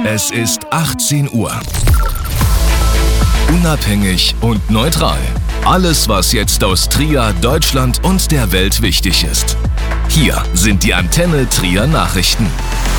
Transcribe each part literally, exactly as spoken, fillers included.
Es ist achtzehn Uhr. Unabhängig und neutral. Alles, was jetzt aus Trier, Deutschland und der Welt wichtig ist. Hier sind die Antenne Trier Nachrichten.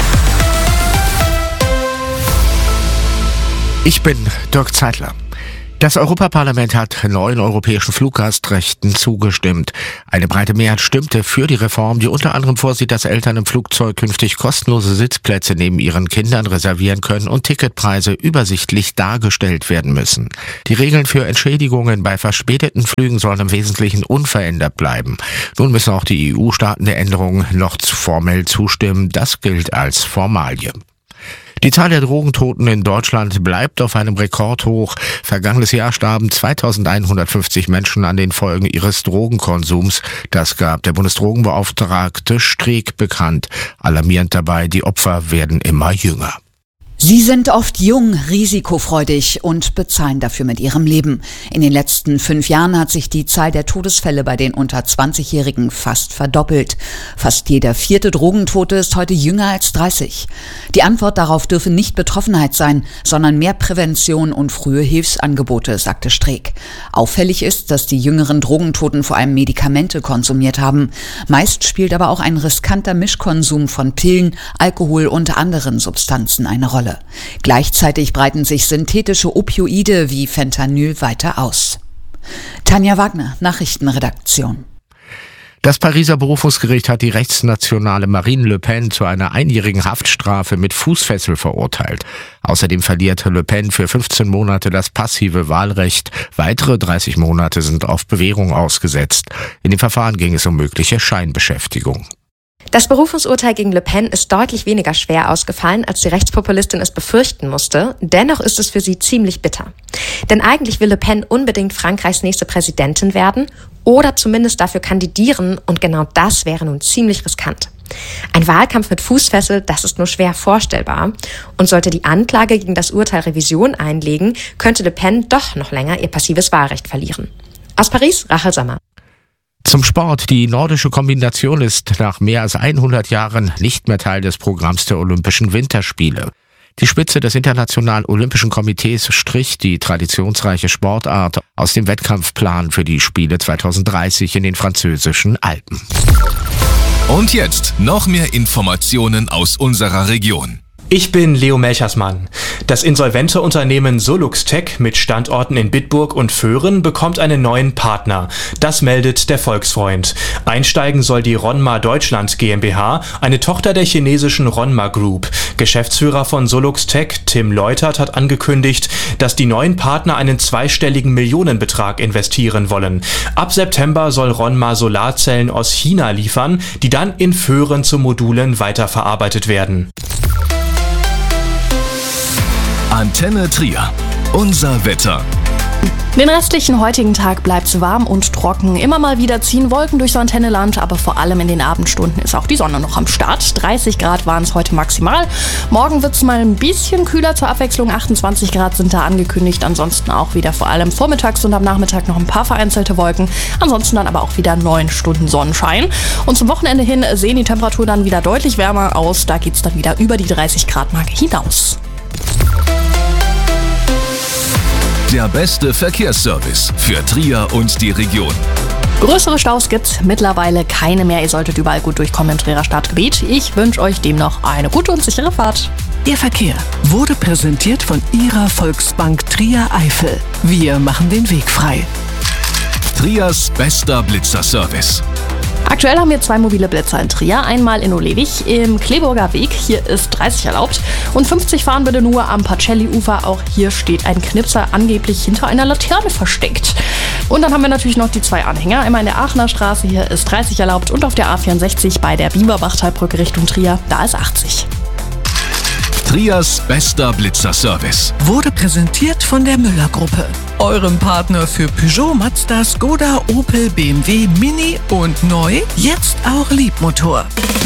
Ich bin Dirk Zeitler. Das Europaparlament hat neuen europäischen Fluggastrechten zugestimmt. Eine breite Mehrheit stimmte für die Reform, die unter anderem vorsieht, dass Eltern im Flugzeug künftig kostenlose Sitzplätze neben ihren Kindern reservieren können und Ticketpreise übersichtlich dargestellt werden müssen. Die Regeln für Entschädigungen bei verspäteten Flügen sollen im Wesentlichen unverändert bleiben. Nun müssen auch die E U-Staaten der Änderung noch formell zustimmen. Das gilt als Formalie. Die Zahl der Drogentoten in Deutschland bleibt auf einem Rekordhoch. Vergangenes Jahr starben zweitausendeinhundertfünfzig Menschen an den Folgen ihres Drogenkonsums. Das gab der Bundesdrogenbeauftragte Streeck bekannt. Alarmierend dabei, die Opfer werden immer jünger. Sie sind oft jung, risikofreudig und bezahlen dafür mit ihrem Leben. In den letzten fünf Jahren hat sich die Zahl der Todesfälle bei den unter zwanzigjährigen fast verdoppelt. Fast jeder vierte Drogentote ist heute jünger als dreißig. Die Antwort darauf dürfe nicht Betroffenheit sein, sondern mehr Prävention und frühe Hilfsangebote, sagte Streeck. Auffällig ist, dass die jüngeren Drogentoten vor allem Medikamente konsumiert haben. Meist spielt aber auch ein riskanter Mischkonsum von Pillen, Alkohol und anderen Substanzen eine Rolle. Gleichzeitig breiten sich synthetische Opioide wie Fentanyl weiter aus. Tanja Wagner, Nachrichtenredaktion. Das Pariser Berufungsgericht hat die rechtsnationale Marine Le Pen zu einer einjährigen Haftstrafe mit Fußfessel verurteilt. Außerdem verliert Le Pen für fünfzehn Monate das passive Wahlrecht. Weitere dreißig Monate sind auf Bewährung ausgesetzt. In dem Verfahren ging es um mögliche Scheinbeschäftigung. Das Berufungsurteil gegen Le Pen ist deutlich weniger schwer ausgefallen, als die Rechtspopulistin es befürchten musste. Dennoch ist es für sie ziemlich bitter. Denn eigentlich will Le Pen unbedingt Frankreichs nächste Präsidentin werden oder zumindest dafür kandidieren, und genau das wäre nun ziemlich riskant. Ein Wahlkampf mit Fußfessel, das ist nur schwer vorstellbar. Und sollte die Anklage gegen das Urteil Revision einlegen, könnte Le Pen doch noch länger ihr passives Wahlrecht verlieren. Aus Paris, Rachel Sommer. Zum Sport. Die nordische Kombination ist nach mehr als hundert Jahren nicht mehr Teil des Programms der Olympischen Winterspiele. Die Spitze des Internationalen Olympischen Komitees strich die traditionsreiche Sportart aus dem Wettkampfplan für die Spiele zweitausenddreißig in den französischen Alpen. Und jetzt noch mehr Informationen aus unserer Region. Ich bin Leo Melchersmann. Das insolvente Unternehmen Soluxtech mit Standorten in Bitburg und Föhren bekommt einen neuen Partner. Das meldet der Volksfreund. Einsteigen soll die Ronma Deutschland GmbH, eine Tochter der chinesischen Ronma Group. Geschäftsführer von Soluxtech, Tim Leutert, hat angekündigt, dass die neuen Partner einen zweistelligen Millionenbetrag investieren wollen. Ab September soll Ronma Solarzellen aus China liefern, die dann in Föhren zu Modulen weiterverarbeitet werden. Antenne Trier. Unser Wetter. Den restlichen heutigen Tag bleibt's warm und trocken. Immer mal wieder ziehen Wolken durchs Antenneland, aber vor allem in den Abendstunden ist auch die Sonne noch am Start. dreißig Grad waren es heute maximal. Morgen wird's mal ein bisschen kühler zur Abwechslung. achtundzwanzig Grad sind da angekündigt. Ansonsten auch wieder vor allem vormittags und am Nachmittag noch ein paar vereinzelte Wolken. Ansonsten dann aber auch wieder neun Stunden Sonnenschein. Und zum Wochenende hin sehen die Temperaturen dann wieder deutlich wärmer aus. Da geht's dann wieder über die dreißig Grad Marke hinaus. Der beste Verkehrsservice für Trier und die Region. Größere Staus gibt's mittlerweile keine mehr. Ihr solltet überall gut durchkommen im Trierer Stadtgebiet. Ich wünsche euch demnach eine gute und sichere Fahrt. Der Verkehr wurde präsentiert von Ihrer Volksbank Trier Eifel. Wir machen den Weg frei. Triers bester Blitzerservice. Aktuell haben wir zwei mobile Blitzer in Trier, einmal in Olewig im Kleeburger Weg, hier ist dreißig erlaubt und fünfzig fahren bitte nur am Pacelli-Ufer, auch hier steht ein Knipser angeblich hinter einer Laterne versteckt. Und dann haben wir natürlich noch die zwei Anhänger, einmal in der Aachener Straße, hier ist dreißig erlaubt und auf der A vierundsechzig bei der Biberbachtalbrücke Richtung Trier, da ist achtzig. Triers bester Blitzerservice wurde präsentiert von der Müller-Gruppe, eurem Partner für Peugeot, Mazda, Skoda, Opel, B M W, Mini und neu, jetzt auch Liebmotor.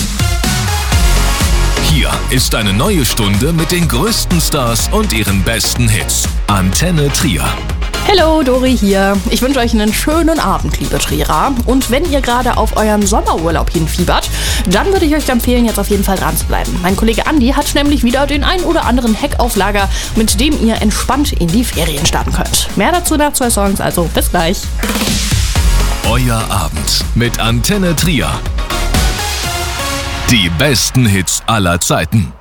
Hier ist eine neue Stunde mit den größten Stars und ihren besten Hits. Antenne Trier. Hallo, Dori hier. Ich wünsche euch einen schönen Abend, liebe Trierer. Und wenn ihr gerade auf euren Sommerurlaub hinfiebert, dann würde ich euch empfehlen, jetzt auf jeden Fall dran zu bleiben. Mein Kollege Andi hat nämlich wieder den ein oder anderen Hack auf Lager, mit dem ihr entspannt in die Ferien starten könnt. Mehr dazu nach zwei Songs, also bis gleich. Euer Abend mit Antenne Trier. Die besten Hits aller Zeiten.